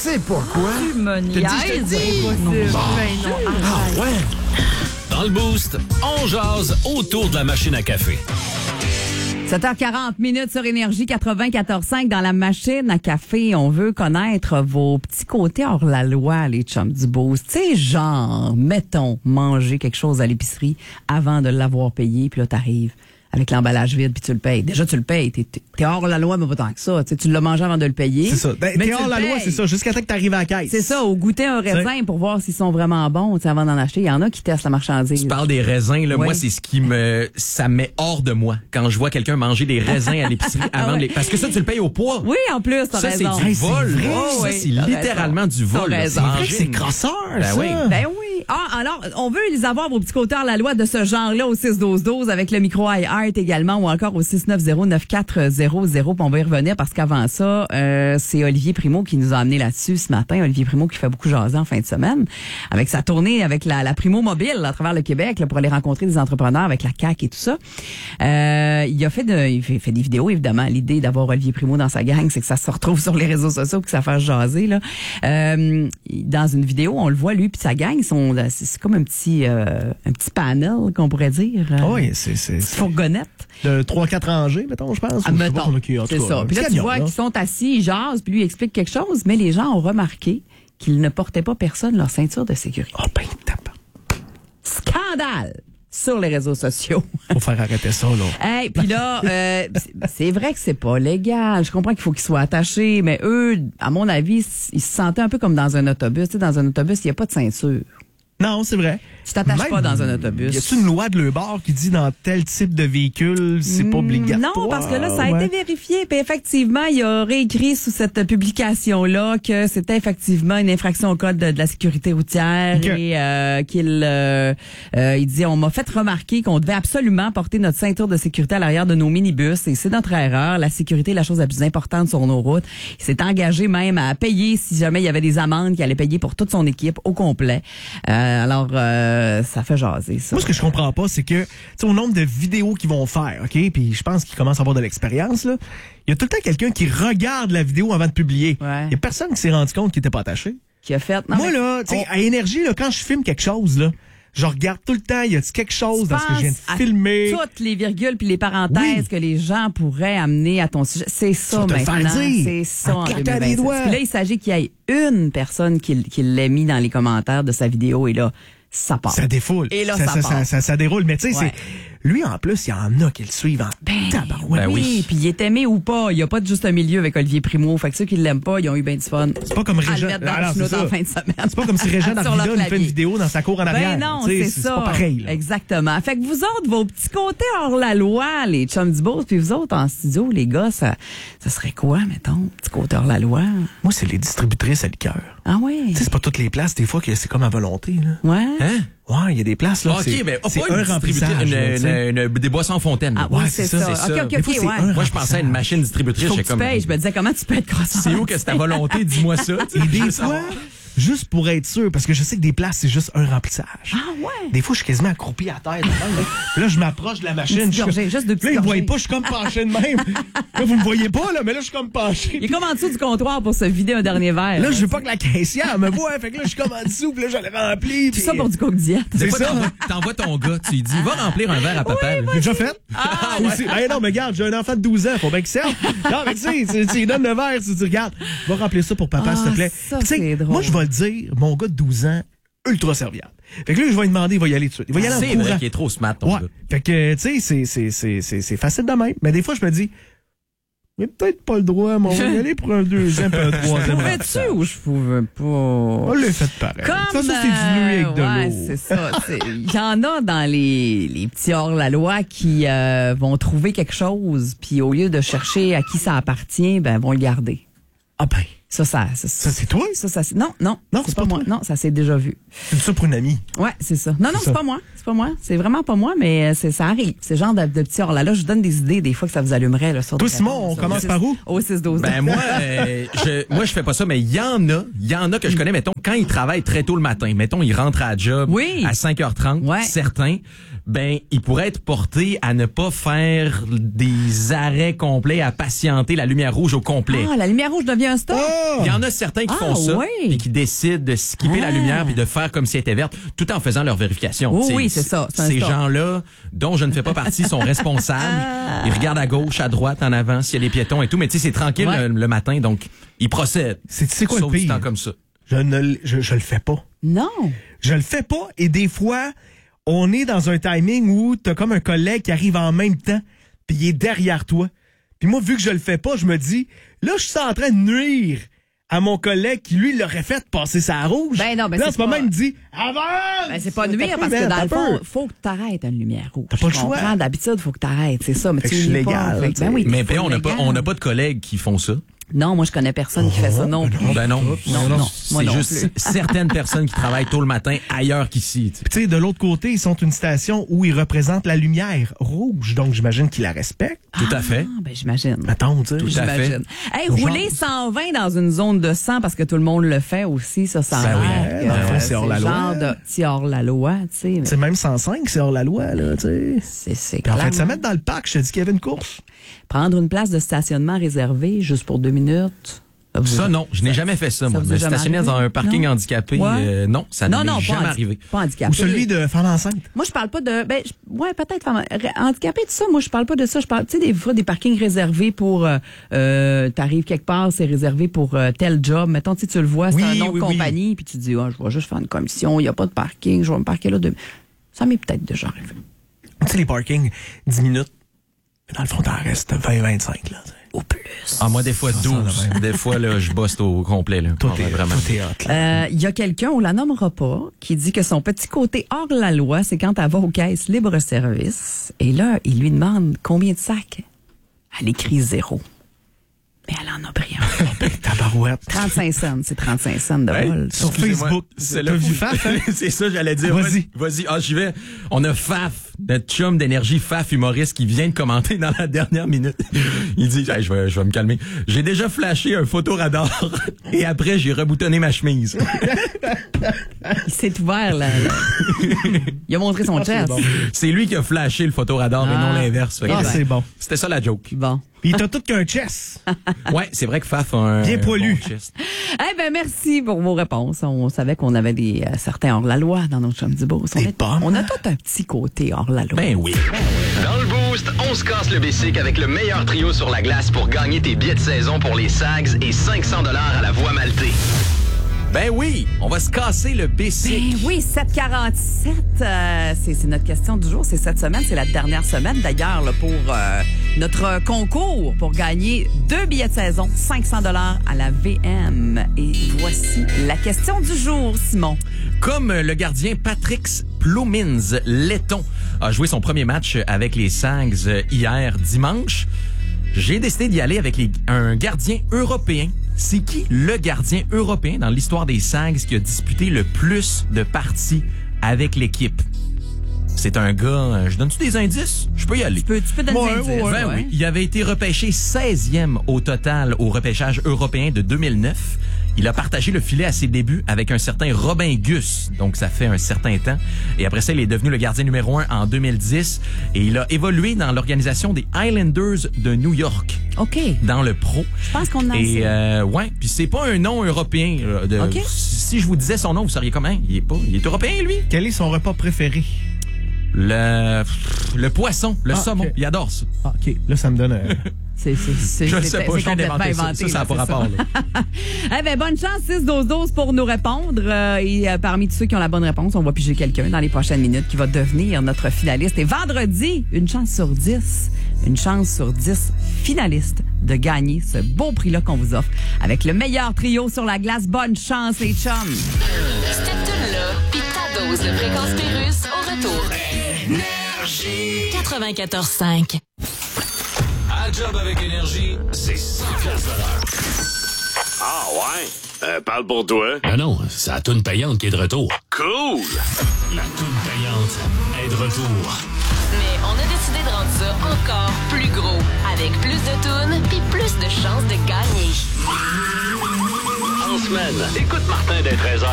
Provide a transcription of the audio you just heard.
sais pourquoi. Tu me niaises. Je te dis. Ben non, arrête. Ouais. Dans le Boost, on jase autour de la machine à café. 7h40 sur Énergie 94.5 dans la machine à café. On veut connaître vos petits côtés hors la loi, les chums du Boost. Tu sais, genre, mettons, manger quelque chose à l'épicerie avant de l'avoir payé, puis là, t'arrives avec l'emballage vide, puis tu le payes. Déjà, tu le payes. T'es hors la loi, mais pas tant que ça. Tu l'as mangé avant de le payer. C'est ça. mais T'es hors la loi, c'est ça, jusqu'à temps que t'arrives à la caisse. C'est ça, au goûter un raisin pour voir s'ils sont vraiment bons, avant d'en acheter. Il y en a qui testent la marchandise. Tu parles des raisins, là. Oui. Moi, c'est ce qui ça me met hors de moi quand je vois quelqu'un manger des raisins à l'épicerie avant de les... Parce que ça, tu le payes au poids. Oui, en plus, t'as Ça, c'est raison. du vol. vrai, Ça, oui, c'est t'as littéralement raison. du vol. T'as là. raison. C'est vrai que manger c'est une- crosseur, Ben ça. oui. Ben oui. Ah, alors, on veut les avoir, vos petits côtés hors la loi de ce genre-là au 6-12-12 avec le micro iHeart également ou encore au 690-9400. On va y revenir parce qu'avant ça, c'est Olivier Primo qui nous a amené là-dessus ce matin. Olivier Primo qui fait beaucoup jaser en fin de semaine avec sa tournée avec la Primo Mobile à travers le Québec là, pour aller rencontrer des entrepreneurs avec la CAQ et tout ça. Il fait des vidéos, évidemment. L'idée d'avoir Olivier Primo dans sa gang, c'est que ça se retrouve sur les réseaux sociaux et que ça fasse jaser. Là. Dans une vidéo, on le voit, lui puis sa gang, c'est comme un petit panel, qu'on pourrait dire. Oui, c'est Petite fourgonnette. de 3-4 rangées, mettons, je pense. Ah, Ou je sais mettons. pas, ok, en tout C'est cas, ça. un Puis là, petit tu camion, vois là. qu'ils sont assis, ils jasent, puis lui il explique quelque chose, mais les gens ont remarqué qu'ils ne portaient pas personne leur ceinture de sécurité. Oh, ben, tape. Scandale sur les réseaux sociaux. Faut faire arrêter ça, là. Hey, puis là, c'est vrai que c'est pas légal. Je comprends qu'il faut qu'ils soient attachés, mais eux, à mon avis, ils se sentaient un peu comme dans un autobus. Tu sais, dans un autobus, il n'y a pas de ceinture. Non, c'est vrai. Tu t'attaches Même, pas dans un autobus. Y a-t-il une loi de le bord qui dit dans tel type de véhicule, c'est pas obligatoire? Non, parce que là, ça a Ouais. été vérifié. Puis effectivement, il a réécrit sous cette publication-là que c'était effectivement une infraction au code de la sécurité routière Ok. et il dit, on m'a fait remarquer qu'on devait absolument porter notre ceinture de sécurité à l'arrière de nos minibus et c'est notre erreur. La sécurité est la chose la plus importante sur nos routes. Il s'est engagé même à payer si jamais il y avait des amendes qu'il allait payer pour toute son équipe au complet. Alors, ça fait jaser, ça. Moi, ce que je comprends pas, c'est que, tu sais, au nombre de vidéos qu'ils vont faire, OK, puis je pense qu'ils commencent à avoir de l'expérience, là, il y a tout le temps quelqu'un qui regarde la vidéo avant de publier. Ouais. Il y a personne qui s'est rendu compte qu'il était pas attaché. Qui a fait... Non, Moi, mais là, tu sais, à Énergie, là, quand je filme quelque chose, là, je regarde tout le temps, y a-t-il quelque chose dans ce que je viens pense à de filmer? toutes les virgules puis les parenthèses Oui. que les gens pourraient amener à ton sujet. C'est ça Tu vas te le faire maintenant. dire. C'est ça En en claquant 2026. des doigts. Puis là, il s'agit qu'il y ait une personne qui l'ait mis dans les commentaires de sa vidéo et là, ça part. Ça défoule. Et là, ça part. ça déroule. Mais tu sais, Ouais. lui, en plus, il y en a qui le suivent en tabarouette. Ben oui, oui. puis il est aimé ou pas. Il n'y a pas de juste un milieu avec Olivier Primo. Fait que ceux qui l'aiment pas, ils ont eu bien du fun. C'est pas comme À le Régent. mettre dans Alors, le chenoute c'est ça. en fin de semaine. C'est pas comme si Régent Sur leur Darvida nous fait une clavier. vidéo dans sa cour en arrière. Ben non, Tu sais, c'est ça. pas pareil. Là. Exactement. Fait que vous autres, vos petits côtés hors la loi, les chums du Beauce, puis vous autres en studio, les gars, ça serait quoi, mettons, petit côté hors la loi? Moi, c'est les distributrices à liqueur. Ah ouais? Tu sais, c'est pas toutes les places, des fois, que c'est comme à volonté. Là. Ouais? Hein? Ouais, il y a des places, là. OK, c'est, mais c'est pas un une remplissage. là, tu sais. des boissons en fontaine. Ah là. oui, Ouais, c'est c'est ça. ça. OK, OK, Des fois, OK, c'est ouais. un Moi, je pensais à une machine distributrice. Faut que j'étais tu comme, payes. Je me disais, comment tu peux être croissant? c'est où que c'est ta volonté? Dis-moi ça. tu sais. Et des Je veux fois, savoir. juste pour être sûr, parce que je sais que des places, c'est juste un remplissage. Ah ouais? Des fois, je suis quasiment accroupi à terre. Là, je m'approche de la machine. Une petite je suis- gorgée, juste deux Là, petites ils me voient gorgées. pas, je suis comme penché de même. Là, vous me voyez pas, là, mais là, je suis comme penché. Il est comme en dessous du comptoir pour se vider un dernier verre. Là, je veux pas que la caissière me voie. Fait que là, je suis comme en dessous, puis là, je le remplis. Tout ça pour du coke diète. Des C'est fois, ça. t'envoies ton gars, tu lui dis, va remplir un verre à papa. là. J'ai déjà fait. Aussi. Ben non, mais regarde, j'ai un enfant de 12 ans, faut bien qu'il serve. Non, mais tu sais, tu lui donnes le verre, tu dis, regarde, va remplir ça pour papa, Ah, s'il te plaît. ça, Puis, tu sais, c'est drôle. moi, je vais le dire, mon gars de 12 ans, ultra serviable. Fait que là, je vais lui demander, il va y aller tout de suite. Il va y aller en C'est courant. vrai qu'il est trop smart, ton Ouais. gars. Fait que, tu sais, c'est facile de même. Mais des fois, je me dis, j'ai peut-être pas le droit, mais on va y aller pour un deuxième, puis un troisième. Pouvais-tu ou je pouvais pas? On l'a fait pareil. Comme, De toute façon, c'est dilué avec de ouais, l'eau. c'est ça. Il y en a dans les petits hors-la-loi qui vont trouver quelque chose, puis au lieu de chercher à qui ça appartient, ben vont le garder. Ah ben, Ça, ça, c'est toi? non, Non, c'est pas moi. toi. Non, ça s'est déjà vu. Tu dis ça pour une amie. Ouais, c'est ça. Non, C'est c'est ça. pas moi. C'est pas moi. C'est vraiment pas moi, mais ça arrive. C'est le genre de petits hors-là. Je donne des idées, des fois, que ça vous allumerait, là, sur Toi, des Simon, réponses, on là. commence par où? Au 6-12. Ben moi, je fais pas ça, mais il y en a que je connais, mettons, quand ils travaillent très tôt le matin, mettons, ils rentrent à la job Oui. à 5h30, Ouais. certains. ben il pourrait être porté à ne pas faire des arrêts complets, à patienter la lumière rouge au complet. Ah, la lumière rouge devient un stop? Il y en a certains qui font ça, oui. puis qui décident de skipper la lumière puis de faire comme si elle était verte, tout en faisant leur vérification. Oui, T'sais, oui, c'est ça. C'est un ces stop. gens-là, dont je ne fais pas partie, sont responsables. Ils regardent à gauche, à droite, en avant, s'il y a des piétons et tout. Mais tu sais, c'est tranquille Ouais. le matin, donc ils procèdent. C'est quoi le Sauf du pire? temps comme ça. Je le fais pas. Non. Je le fais pas et des fois, on est dans un timing où t'as comme un collègue qui arrive en même temps puis il est derrière toi. Puis moi, vu que je le fais pas, je me dis, là, je suis en train de nuire à mon collègue qui, lui, l'aurait fait passer sa rouge. Ben non, ben là, c'est en ce moment, pas- il me dit, avance! Ben, c'est pas nuire parce que dans le fond, faut que t'arrêtes à une lumière rouge. T'as pas le Je choix. comprends, d'habitude, faut que t'arrêtes, c'est ça. Mais Fait tu que je suis nuis pas. légal, Fait que, ben oui, Mais faut on n'a pas, légal. on n'a pas de collègues qui font ça. Non, moi, je connais personne qui fait ça non plus. Ben non. Non. Moi C'est non juste plus. certaines personnes qui travaillent tôt le matin ailleurs qu'ici. tu sais. Tu sais, de l'autre côté, ils sont une station où ils représentent la lumière rouge. Donc, j'imagine qu'ils la respectent. Tout à fait. Ah, ben j'imagine. Attends, tu sais. Tout à fait. J'imagine. Hey, rouler 120 dans une zone de 100 parce que tout le monde le fait aussi, ça Ben oui. l'air que Dans le fond, c'est hors la loi. genre de petit hors la loi, tu sais. mais C'est même 105, c'est hors la loi, là, tu sais. C'est Puis en fait, clairement- ça mettre dans le parc, je te dis qu'il y avait une course. Prendre une place de stationnement réservée juste pour 2 minutes. Ça, non. Je n'ai jamais fait ça, moi. vous est Me jamais stationner arrivé? dans un parking Non? handicapé, Ouais. non, ça ne m'est pas jamais arrivé. Pas handicapé. Ou celui de femme enceinte. Moi, je parle pas de. Ben, ouais, peut-être femme handicapé, tout ça. Moi, je parle pas de ça. Je parle, tu sais, des fois, des parkings réservés pour. T'arrives quelque part, c'est réservé pour tel job. Mettons, tu sais, tu le vois, c'est Oui, un nom de oui, oui. compagnie, puis tu dis, ah, je vais juste faire une commission, il y a pas de parking, je vais me parquer là. Ça m'est peut-être déjà arrivé. Tu sais, les parkings, 10 minutes. Mais dans le fond, t'en restes 20-25, là. tu sais. Au plus. Ah, moi, des fois, 12. Des fois, là, je bosse au complet, là. Tout Ah, ouais, est vraiment. tout est hot, là. Il y a quelqu'un, on la nommera pas, qui dit que son petit côté hors la loi, c'est quand elle va aux caisses libre-service. Et là, il lui demande combien de sacs. Elle écrit 0. Mais elle en a pris un. Tabarouette. 35 cents, c'est 35 cents de Hey, vol. Sur excusez-moi, Facebook. c'est T'as le vu fou. Faf, hein? C'est ça, j'allais dire. Vas-y. Vas-y. Ah, j'y vais. On a Faf, notre chum d'énergie Faf humoriste qui vient de commenter dans la dernière minute. Il dit, hey, je vais me calmer. J'ai déjà flashé un photoradar et après, j'ai reboutonné ma chemise. Il s'est ouvert, là. Il a montré son chest. bon. C'est lui qui a flashé le photoradar et non l'inverse. Fait que Ah, c'est bon. C'était ça la joke. Bon. Puis t'as tout qu'un chess. Ouais, c'est vrai que Faf a un Bien poilu. bon chest. Eh ben, merci pour vos réponses. On savait qu'on avait des certains hors-la-loi dans notre chum du Beauce. Des pommes, On a hein? tout un petit côté hors-la-loi. Ben oui. Dans le Boost, on se casse le bicycle avec le meilleur trio sur la glace pour gagner tes billets de saison pour les Sags et 500 $ à la Voie Maltée. Ben oui, on va se casser le bicycle. Ben oui, 7,47. C'est notre question du jour. C'est cette semaine. C'est la dernière semaine, d'ailleurs, là, pour notre concours pour gagner 2 billets de saison, 500 $ à la VM. Et voici la question du jour, Simon. Comme le gardien Patrick Plumins Letton a joué son premier match avec les Sags hier dimanche, j'ai décidé d'y aller avec un gardien européen. C'est qui le gardien européen dans l'histoire des Sags qui a disputé le plus de parties avec l'équipe? C'est un gars... je donne-tu des indices? Je peux y aller. Tu peux donner Ouais, des indices. ouais, Ben oui, il avait été repêché 16e au total au repêchage européen de 2009. Il a partagé le filet à ses débuts avec un certain Robin Gus, donc ça fait un certain temps. Et après ça, il est devenu le gardien numéro 1 en 2010 et il a évolué dans l'organisation des Islanders de New York, OK. dans le pro. Je pense qu'on a Et assez. ouais, puis c'est pas un nom européen. OK. Si je vous disais son nom, vous seriez comment? Il est européen, lui? Quel est son repas préféré? Le poisson, le saumon. ok. Il adore ça. Ah, OK. Là, ça me donne... C'est Je sais pas, je viens complètement d'inventer ça. inventé. Ça n'a là, pas c'est rapport, là. Eh ben, bonne chance, 6-12-12 pour nous répondre. Parmi tous ceux qui ont la bonne réponse, on va piger quelqu'un dans les prochaines minutes qui va devenir notre finaliste. Et vendredi, une chance sur 10 finalistes de gagner ce beau prix-là qu'on vous offre avec le meilleur trio sur la glace. Bonne chance, les chums! Cette tune-là, pis ta dose de fréquence Pérusse au retour. 94.5. À job avec énergie, c'est 100 $ de l'heure. Ah ouais? Parle pour toi. Ah non, c'est la toune payante qui est de retour. Cool! La toune payante est de retour. Mais on a décidé de rendre ça encore plus gros. Avec plus de tunes pis plus de chances de gagner. En semaine, écoute Martin dès 13h.